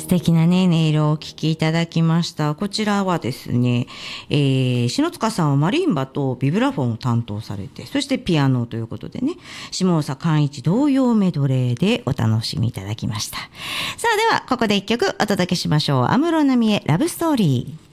敵なね、音色をお聴きいただきました。こちらはですね、篠塚さんはマリンバとビブラフォンを担当されて、そしてピアノということでね、下総寛一童謡メドレーでお楽しみいただきました。さあ、では、ここで一曲お届けしましょう。安室奈美恵ラブストーリー。